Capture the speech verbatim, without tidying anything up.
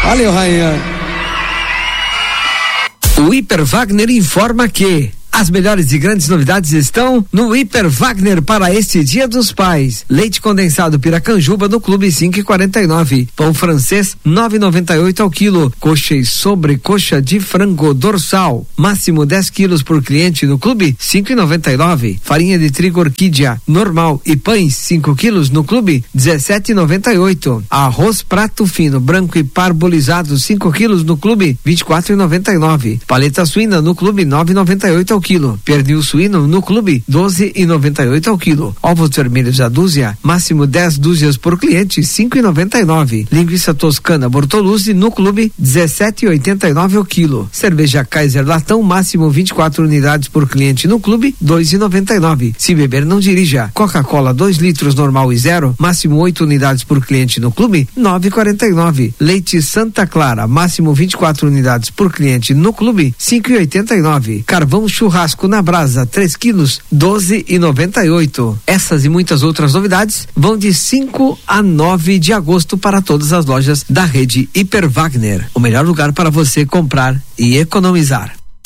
Valeu, rainha. O Hiper Wagner informa que as melhores e grandes novidades estão no Hiper Wagner para este Dia dos Pais. Leite condensado Piracanjuba no Clube cinco e quarenta e nove. Pão francês nove e noventa e oito ao quilo. Coxa e sobrecoxa de frango dorsal. Máximo dez quilos por cliente no Clube cinco e noventa e nove. Farinha de trigo orquídea normal e pães cinco quilos no Clube dezessete e noventa e oito. Arroz prato fino branco e parbolizado cinco quilos no Clube vinte e quatro e noventa e nove. Paleta suína no Clube nove e noventa e oito ao quilo. Pernil suíno no Clube doze e noventa e oito ao quilo. Ovos vermelhos a dúzia, máximo dez dúzias por cliente, cinco e noventa e nove. Linguiça toscana Bortoluzzi no Clube dezessete e oitenta e nove ao quilo. Cerveja Kaiser latão, máximo vinte e quatro unidades por cliente no Clube, dois e noventa e nove. Se beber não dirija. Coca-Cola dois litros normal e zero, máximo oito unidades por cliente no Clube, nove e quarenta e nove. Leite Santa Clara, máximo vinte e quatro unidades por cliente no Clube, cinco e oitenta e nove. Carvão churrasco na brasa, três quilos, doze e noventa e oito. Essas e muitas outras novidades vão de cinco a nove de agosto para todas as lojas da rede Hiper Wagner. O melhor lugar para você comprar e economizar.